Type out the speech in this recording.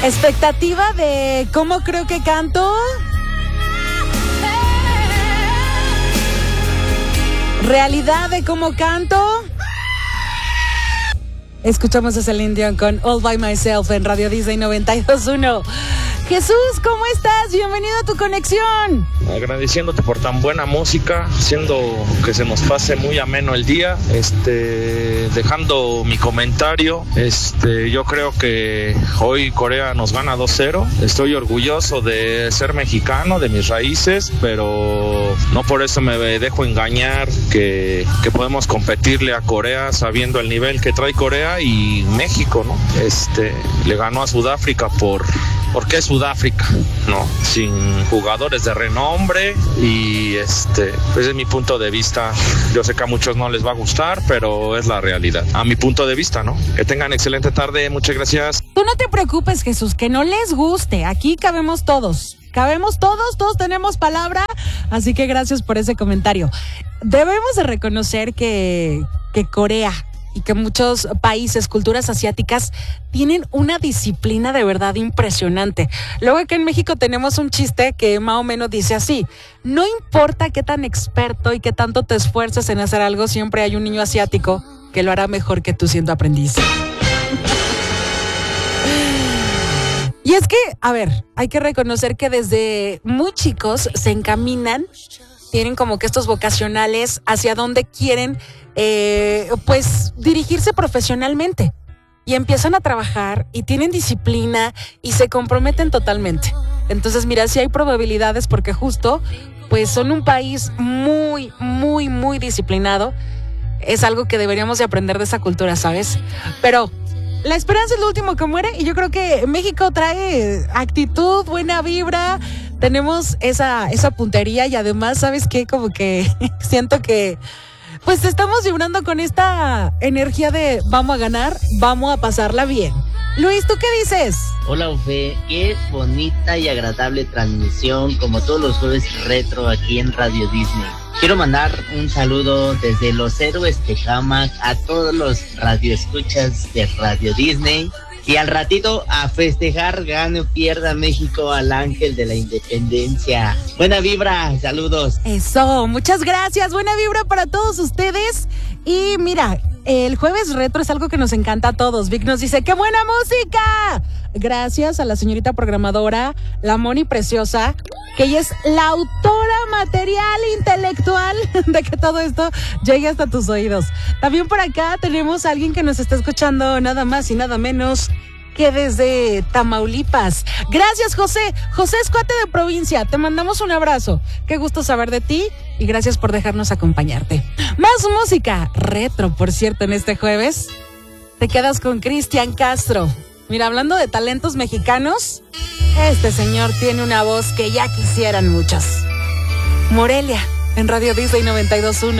Expectativa de cómo creo que canto. Realidad de cómo canto. Escuchamos a Celine Dion con All By Myself en Radio Disney 92.1. Jesús, ¿cómo estás? Bienvenido a tu conexión. Agradeciéndote por tan buena música, haciendo que se nos pase muy ameno el día. Dejando mi comentario, yo creo que hoy Corea nos gana 2-0. Estoy orgulloso de ser mexicano, de mis raíces, pero no por eso me dejo engañar que podemos competirle a Corea sabiendo el nivel que trae Corea y México, ¿no? Le ganó a Sudáfrica porque es Sudáfrica, ¿no? Sin jugadores de renombre y pues es mi punto de vista. Yo sé que a muchos no les va a gustar, pero es la realidad. A mi punto de vista, ¿no? Que tengan excelente tarde, muchas gracias. Tú no te preocupes, Jesús, que no les guste. Aquí cabemos todos. Todos tenemos palabra, así que gracias por ese comentario. Debemos de reconocer que Corea y que muchos países, culturas asiáticas, tienen una disciplina de verdad impresionante. Luego acá en México tenemos un chiste que más o menos dice así: no importa qué tan experto y qué tanto te esfuerces en hacer algo, siempre hay un niño asiático que lo hará mejor que tú siendo aprendiz. Y es que, a ver, hay que reconocer que desde muy chicos se encaminan, tienen como que estos vocacionales hacia donde quieren pues dirigirse profesionalmente, y empiezan a trabajar y tienen disciplina y se comprometen totalmente. Entonces mira, sí hay probabilidades, porque justo pues son un país muy, muy, muy disciplinado. Es algo que deberíamos de aprender de esa cultura, ¿sabes? Pero la esperanza es lo último que muere, y yo creo que México trae actitud, buena vibra, tenemos esa puntería, y además, ¿sabes qué? Como que siento que pues estamos vibrando con esta energía de vamos a ganar, vamos a pasarla bien. Luis, ¿tú qué dices? Hola, Ofe, qué bonita y agradable transmisión, como todos los jueves retro aquí en Radio Disney. Quiero mandar un saludo desde Los Héroes Tecámac a todos los radioescuchas de Radio Disney. Y al ratito a festejar, gane o pierda México al Ángel de la Independencia. Buena vibra, saludos. Eso, muchas gracias, buena vibra para todos ustedes. Y mira, el jueves retro es algo que nos encanta a todos. Vic nos dice, ¡qué buena música! Gracias a la señorita programadora, la Moni Preciosa, que ella es la autora material intelectual de que todo esto llegue hasta tus oídos. También por acá tenemos a alguien que nos está escuchando nada más y nada menos que desde Tamaulipas. Gracias, José. José es cuate de provincia. Te mandamos un abrazo. Qué gusto saber de ti y gracias por dejarnos acompañarte. Más música retro, por cierto, en este jueves. Te quedas con Cristian Castro. Mira, hablando de talentos mexicanos, este señor tiene una voz que ya quisieran muchos. Morelia, en Radio Disney 92.1.